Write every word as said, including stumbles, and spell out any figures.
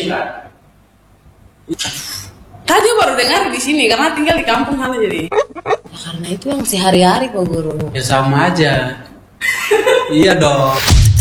enggak? Tadi baru dengar di sini karena tinggal di kampung sana jadi. Ya, karena itu yang sehari-hari Pak Guru. Ya sama aja. Iya dong.